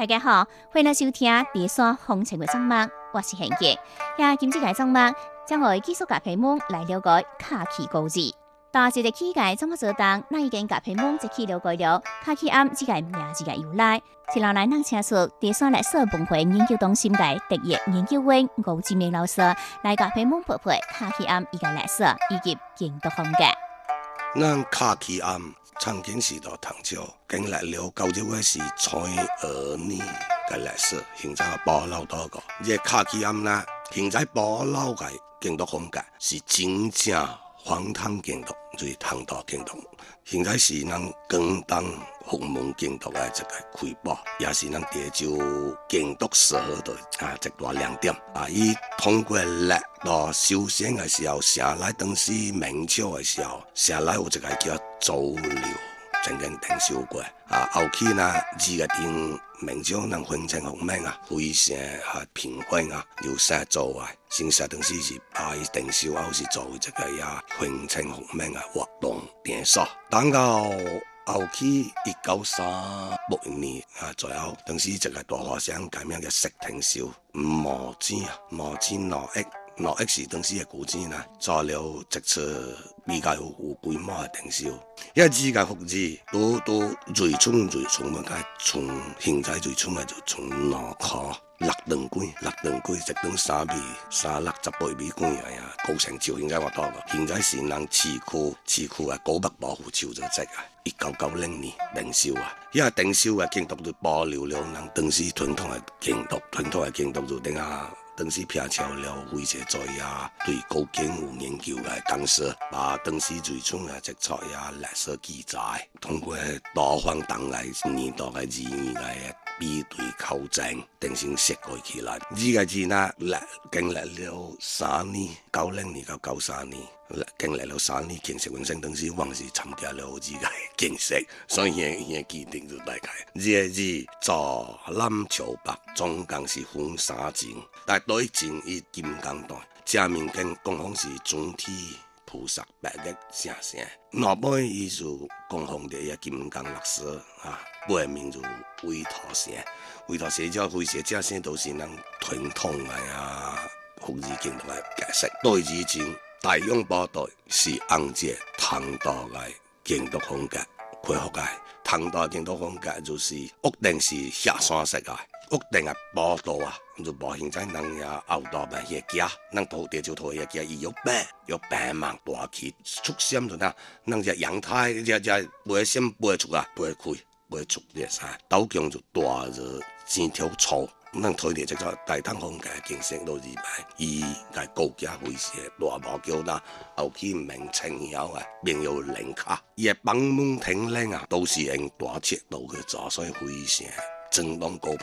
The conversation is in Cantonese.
大家好，欢迎收听《第三风情》的节目，我是贤杰。今次嘅节目将会继续甲皮蒙来了解卡其故事。大一的起解怎么做动？那已经甲皮蒙一起了解了卡其暗这个名字嘅由来。接下来，咱请出第三历史文化研究中心嘅特约研究员吴志明老师来甲皮蒙剖析卡其暗伊个历史以及建筑风格。 咱卡其暗曾经是到唐朝，经历了91是蔡二年嘅历史，现在保留多个。这卡其暗呢，现在保留嘅建筑风格是真正荒唐建筑，就是唐代建筑。现在是咱广东凤门建筑的这个开播，也是咱地州建筑社的一大亮点。伊通过历到修仙的时候，城内当时明朝的时候，城内有一个叫周流，曾经定修过。后期呢，二个定明朝咱分清方面非常平缓由啥做的，先实当时是伊定修后是做这个分清方面活动电所。等到后期1936年左右，当时一个大和尚改名叫石廷秀，毛尖6亿是当时的古迹呢，做了一次比较有规模的定修。因为这个福字都最初从现在最初就从2块6吨几，一吨3米368米几高成就现在我多个。现在是咱市区的古北保护区就这1990年定修因为定修的建筑就保留了咱当时传统的建筑就等当时撇超了非常多对古建有研究的公司，把当时最初的这撮历史记载，通过多方当来年代的字义的比对考证，定成设计起来。这个字呢，经历了3年，90年到93年。经历了3年建设完成，当时我是参加了这个建设，所以现记定就大概。这个字坐南朝北，总共是分3层，但对前伊金刚段，正面跟供奉是准提菩萨白日圣圣，南边伊就供奉的金刚律师背面就韦陀圣，韦陀圣叫非常正圣，都是咱传统的福字建筑的解释。对之前。大勇宝台是按照唐代的建筑风格恢复的。唐代建筑风格就是屋顶是下山式的，屋顶的宝道就无现在咱后代的那家，咱土地就土那家，伊有白芒大气出闪就咱这阳台这背闪背出背开背出这啥，斗墙就大热整条粗。咱推的这个大唐风格建设都是伊个高架非常大毛桥啦，后期明清以后并有陵卡，伊的房门亭岭都是用大尺度去做，所以非常争当高